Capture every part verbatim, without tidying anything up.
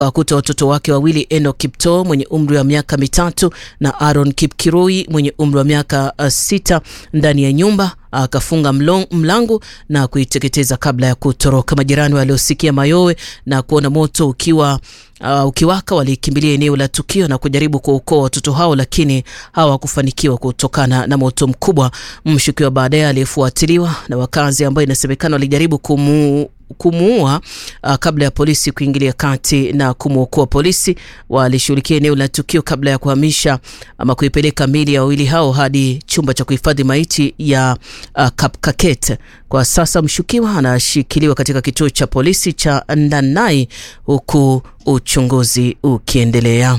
wakuta watoto wake wawili, Enoch Kiptoo mwenye umri wa miaka mitatu na Aaron Kipkirui mwenye umri wa miaka uh, sita ndani ya nyumba. Akafunga mlango na kuiteketeza kabla ya kutoroka. Majirani waliosikia mayowe na kuona moto ukiwa uh, ukiwaka walikimbilia eneo la tukio na kujaribu kuokoa watoto hao, lakini hawakufanikiwa kutokana na moto mkubwa. Mshukiwa baadaye alifuatiliwa na wakazi ambao inasemekana walijaribu kumu kumuua uh, kabla ya polisi kuingilia kati na kumuokoa. Polisi walishughulikia eneo la tukio kabla ya kuhamisha ama kuipeleka miili ya wawili hao hadi chumba cha kuhifadhi maiti ya uh, Kapkaket. Kwa sasa mshukiwa anashikiliwa katika kituo cha polisi cha Ndanai huku uchunguzi ukiendelea.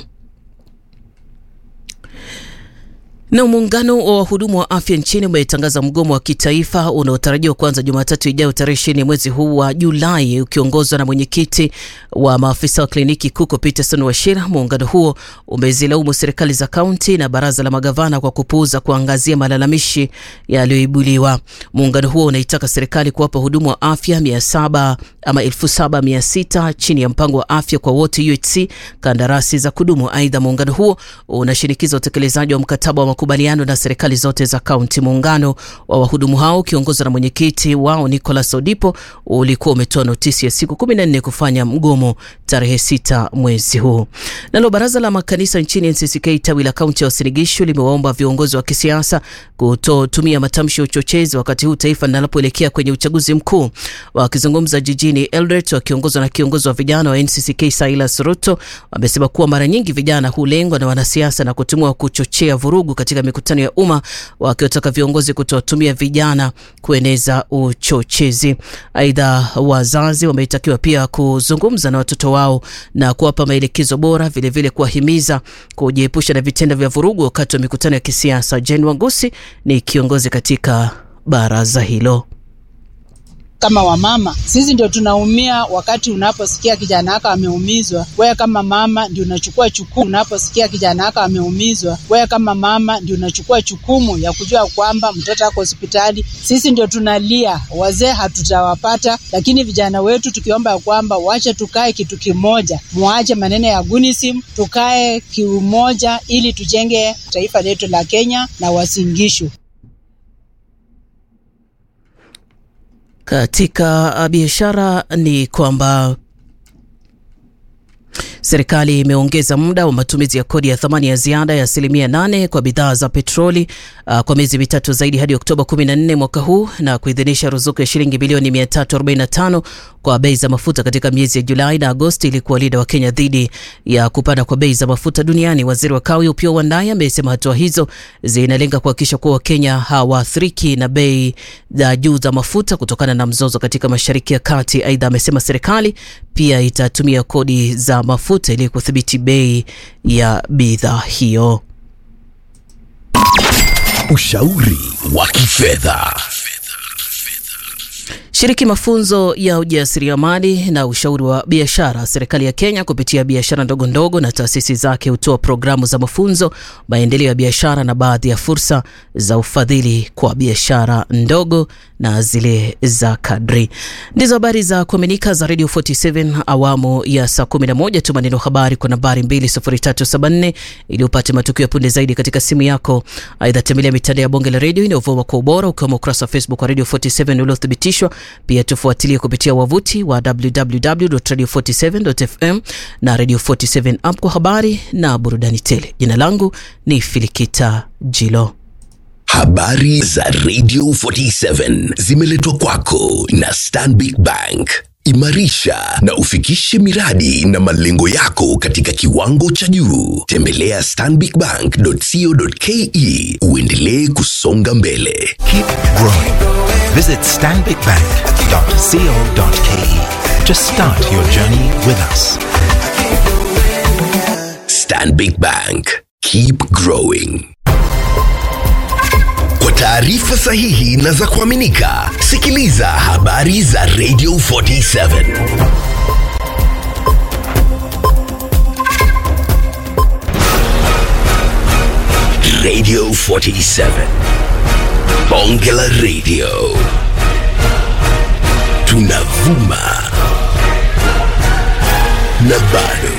Na muungano wa wahudumu wa afya nchini umetangaza mgomo wa kitaifa unaotarajiwa kuanza Jumatatu ijayo tarehe ishirini mwezi huu wa Julai, ukiongozwa na mwenyekiti wa maafisa wa kliniki Kuko Peterson Wachira. Muungano huo umezilaumu serikali za kaunti na baraza la magavana kwa kupuuza kuangazia malalamishi yaliyoibuliwa. Muungano huo unaitaka serikali kuwapa hudumu wa afya mia saba ama elfu saba mia sita chini ya mpango wa afya kwa wote U H C kandarasi za kudumu. Aidha, muungano huo unashinikiza utekelezaji wa mkataba wa makubaliano na serikali zote za kaunti. Muungano wa wahudumu hao ukiongozwa na mwenyekiti wao Nicholas Odipo ulikuwa umetoa notisi ya siku kumi na nne kufanya mgomo tarehe sita mwezi huu. Nalo baraza la makanisa nchini N C C K tawi la kaunti ya Uasin Gishu limewaomba viongozi wa kisiasa kutotumia matamshi ya uchochezi wakati huu taifa linalopoelekea kwenye uchaguzi mkuu. Wakizungumza jijini Eldoret wakiongozwa na kiongozi wa vijana wa N C C K Silas Ruto, wamesema kuwa mara nyingi vijana hulengwa na wanasiasa na kutumwa kuchochea vurugu katika mikutano ya umma, wakiwataka viongozi kutotumia vijana kueneza uchochezi. Aidha, wazazi wametakiwa pia kuzungumza na watoto wao na kuwapa maelekezo bora, vile vile kuwahimiza kujiepusha na vitendo vya vurugu wakati wa mikutano ya kisiasa. Jane Wangusi ni kiongozi katika baraza hilo. Kama wamama sisi ndio tunaumia wakati unaposikia kijana wako ameumizwa. Wewe kama mama ndio unachukua jukumu unaposikia kijana wako ameumizwa. Wewe kama mama ndio unachukua jukumu ya kujua kwamba mtoto wako hospitali. Sisi ndio tunalia, wazee hatutawapata, lakini vijana wetu tukiomba kwamba waache tukae kitu kimoja, muache maneno ya gunism, tukae kimoja ili tujenge taifa letu la Kenya na Uasin Gishu. Katika biashara ni kwamba serikali imeongeza muda wa matumizi ya kodi ya thamani ya ziada ya asilimia nane kwa bidhaa za petroli uh, kwa miezi mitatu zaidi hadi Oktoba kumi na nne mwaka huu, na kuidhinisha ruzuku ya shilingi bilioni mia tatu arobaini na tano kwa bei za mafuta katika miezi ya Julai na Agosti ili kuwalinda wa Kenya dhidi ya kupanda kwa bei za mafuta duniani. Waziri wa Kawi Opiyo Wandayi amesema hatua hizo zinalenga kuhakikisha kuwa Wakenya hawaathiriki na bei za juu za mafuta kutokana na mzozo katika Mashariki ya Kati. Aidha, amesema serikali pia itatumia kodi za mafuta ili kudhibiti bei ya bidhaa hiyo. Ushauri wa kifedha. Shiriki mafunzo ya ujasiriamali na ushauri wa biashara. Serikali ya Kenya kupitia biashara ndogo ndogo na taasisi zake hutoa programu za mafunzo, maendeleo ya biashara na baadhi ya fursa za ufadhili kwa biashara ndogo na zile za kadri. Ndizo habari za kuaminika za Radio arobaini na saba awamu ya saa kumi na moja. Tuma neno habari kwa nambari mbili sufuri tatu saba nne ili upate matukio punde zaidi katika simu yako. Aidha, tembelea mitandao ya Bonge la Radio inayovuma kwa ubora ukiwemo ukurasa wa Facebook wa Radio arobaini na saba uliothibitishwa. Pia tufuatilie kupitia wavuti wa w w w dot radio forty seven dot f m na Radio arobaini na saba app kwa habari na burudani tele. Jina langu ni Filikita Jilo. Habari za Radio arobaini na saba zimeletwa kwako na Stanbic Bank. Imarisha na ufikishe miradi na malengo yako katika kiwango cha juu. Tembelea stanbic bank dot co dot ke uendelee kusonga mbele. Keep growing. Visit stanbic bank dot co dot ke. Just start your journey with us. Stanbic Bank. Keep growing. Kwa taarifa sahihi na za kuaminika, sikiliza habari za Radio arobaini na saba. Radio arobaini na saba. Bonge la Radio. Tunavuma na bado